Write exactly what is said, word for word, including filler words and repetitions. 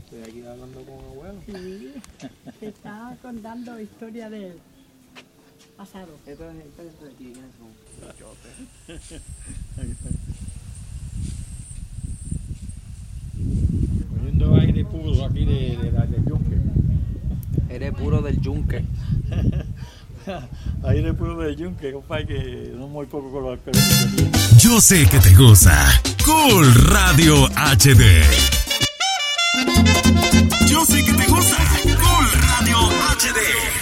Estoy aquí hablando con abuelo. Sí, te estaba contando historia del pasado. Esta es esta gente de aquí, ¿quiénes son? Chote. Poniendo aire puro aquí de, de la del yunque. Eres puro del yunque. Aire puro del yunque, compadre, que no muy poco con los pelos que tiene. Yo sé que te gusta. Cool Radio H D. Yo sé que te gusta. Cool Radio H D.